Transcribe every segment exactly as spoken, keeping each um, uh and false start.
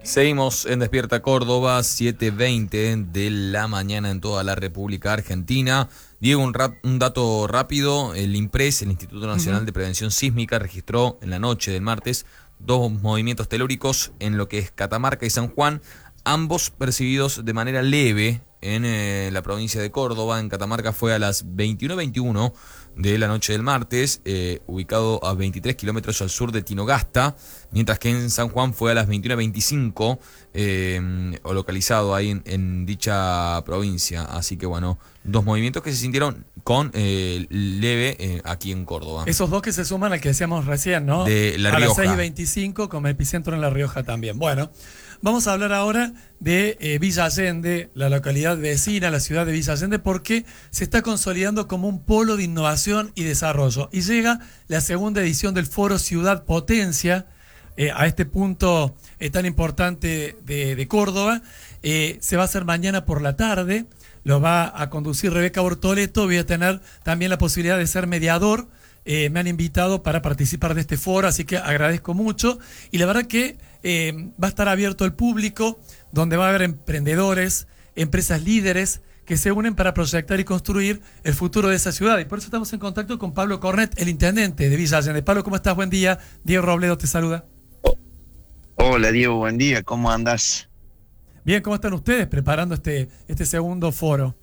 Seguimos en Despierta Córdoba, siete veinte de la mañana en toda la República Argentina. Diego, un, rap, un dato rápido. El INPRES, el Instituto Nacional uh-huh. de Prevención Sísmica, registró en la noche del martes dos movimientos telúricos en lo que es Catamarca y San Juan, ambos percibidos de manera leve en eh, la provincia de Córdoba. En Catamarca fue a las veintiuno veintiuno de la noche del martes, eh, ubicado a veintitrés kilómetros al sur de Tinogasta, mientras que en San Juan fue a las veintiuno veinticinco, eh, o localizado ahí en, en dicha provincia. Así que bueno, dos movimientos que se sintieron con eh, leve eh, aquí en Córdoba. Esos dos que se suman al que decíamos recién, ¿no? De La a Rioja. las seis y veinticinco, con epicentro en La Rioja también. Bueno, vamos a hablar ahora de eh, Villa Allende, la localidad vecina, la ciudad de Villa Allende, porque se está consolidando como un polo de innovación y desarrollo. Y llega la segunda edición del Foro Ciudad Potencia, eh, a este punto eh, tan importante de, de Córdoba. Eh, se va a hacer mañana por la tarde, lo va a conducir Rebeca Bortoleto. Voy a tener también la posibilidad de ser mediador. Eh, me han invitado para participar de este foro, así que agradezco mucho. Y la verdad que eh, va a estar abierto al público, donde va a haber emprendedores, empresas líderes que se unen para proyectar y construir el futuro de esa ciudad. Y por eso estamos en contacto con Pablo Cornet, el intendente de Villa Allende. Pablo, ¿cómo estás? Buen día. Diego Robledo te saluda. Hola Diego, buen día. ¿Cómo andás? Bien, ¿cómo están ustedes preparando este, este segundo foro?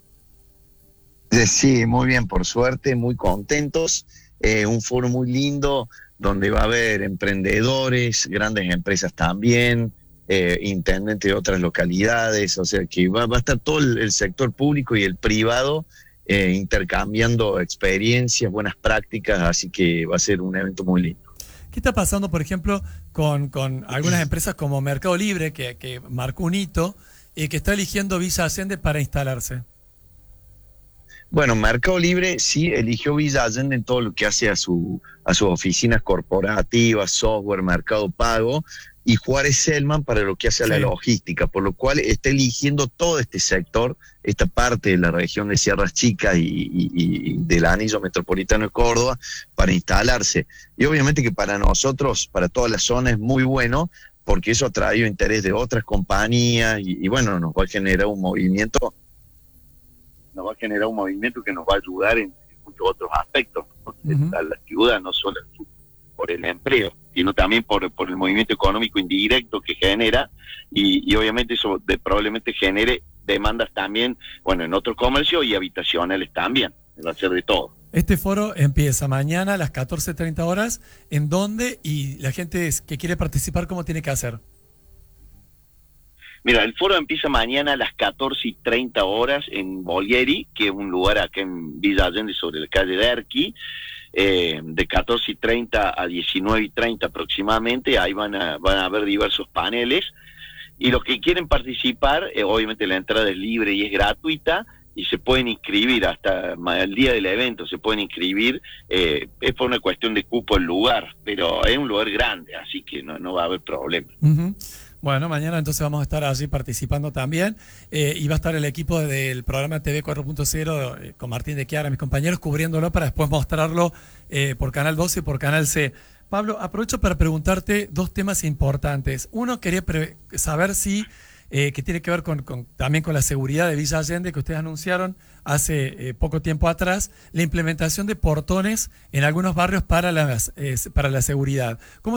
Sí, muy bien, por suerte, muy contentos. Eh, un foro muy lindo donde va a haber emprendedores, grandes empresas también, eh, intendentes de otras localidades, o sea que va, va a estar todo el, el sector público y el privado eh, intercambiando experiencias, buenas prácticas, así que va a ser un evento muy lindo. ¿Qué está pasando, por ejemplo, con, con algunas empresas como Mercado Libre, que, que marcó un hito, y que está eligiendo Villa Allende para instalarse? Bueno, Mercado Libre sí eligió Villa Allende en todo lo que hace a, su, a sus oficinas corporativas, software, Mercado Pago, y Juárez Selman para lo que hace a la sí. logística, por lo cual está eligiendo todo este sector, esta parte de la región de Sierras Chicas y, y, y del anillo metropolitano de Córdoba para instalarse. Y obviamente que para nosotros, para toda la zona es muy bueno, porque eso ha traído interés de otras compañías y, y bueno, nos va a generar un movimiento nos va a generar un movimiento que nos va a ayudar en, en muchos otros aspectos, ¿no? Uh-huh. la, la ciudad, no solo por el empleo, sino también por, por el movimiento económico indirecto que genera, y, y obviamente eso de, probablemente genere demandas también, bueno, en otro comercio y habitacionales también, va a ser de todo. Este foro empieza mañana a las catorce treinta horas, ¿en dónde? Y la gente que quiere participar, ¿cómo tiene que hacer? Mira, el foro empieza mañana a las catorce y treinta horas en Bolgheri, que es un lugar acá en Villa Allende sobre la calle de Erqui, eh, de catorce y treinta a diecinueve y treinta aproximadamente. Ahí van a, van a haber diversos paneles, y los que quieren participar, eh, obviamente la entrada es libre y es gratuita, y se pueden inscribir hasta el día del evento, se pueden inscribir, eh, es por una cuestión de cupo el lugar, pero es un lugar grande, así que no, no va a haber problema. Uh-huh. Bueno, mañana entonces vamos a estar allí participando también, eh, y va a estar el equipo del programa T V cuatro punto cero eh, con Martín de Chiara, mis compañeros, cubriéndolo para después mostrarlo eh, por Canal doce y por Canal C. Pablo, aprovecho para preguntarte dos temas importantes. Uno, quería pre- saber si, eh, que tiene que ver con, con, también con la seguridad de Villa Allende, que ustedes anunciaron hace eh, poco tiempo atrás, la implementación de portones en algunos barrios para, las, eh, para la seguridad. ¿Cómo